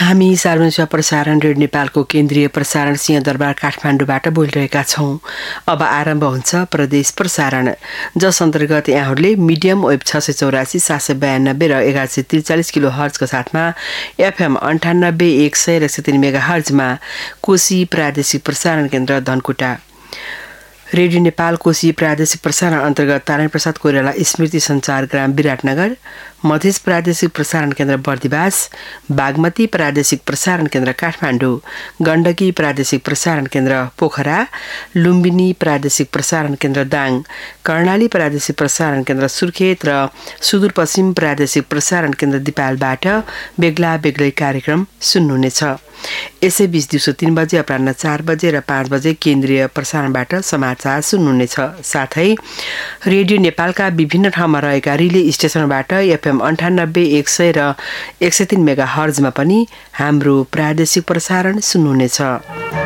हामी सार्वजनिक प्रसारण रेडियो नेपालको केन्द्रीय प्रसारण सिंहदरबार काठमाडौँबाट बोलिरहेका छौँ। अब आरम्भ हुन्छ प्रदेश प्रसारण, जस अन्तर्गत यहाँहरूले मिडियम वेब 684, 792 र 1143 किलो हर्जको साथमा एफएम 98, 100 र 103 मेगा हर्जमा कोशी प्रादेशिक प्रसारण केन्द्र धनकुटा, रेडियो नेपाल कोशी प्रादेशिक प्रसारण अन्तर्गत तारायण प्रसाद कोइराला स्मृति सञ्चार ग्राम विराटनगर, मधेस प्रादेशिक प्रसारण केन्द्र बर्दिवास, बागमती प्रादेशिक प्रसारण केन्द्र काठमाडौँ, गण्डकी प्रादेशिक प्रसारण केन्द्र पोखरा, लुम्बिनी प्रादेशिक प्रसारण केन्द्र दाङ, कर्णाली प्रादेशिक प्रसारण केन्द्र सुर्खेत र सुदूरपश्चिम प्रादेशिक प्रसारण केन्द्र दिपालबाट बेग्ला बेग्लै कार्यक्रम सुन्नुहुनेछ। यसैबीच दिउँसो 3 बजे, अपराह्न 4 बजे र 5 बजे केन्द्रीय प्रसारणबाट समाचार सुन्नुहुनेछ। साथै रेडियो नेपालका विभिन्न ठाउँमा रहेका रिले स्टेशनबाट एफएम 98, 100 र 103 मेगा हर्जमा पनि हाम्रो प्रादेशिक प्रसारण सुन्नुहुनेछ।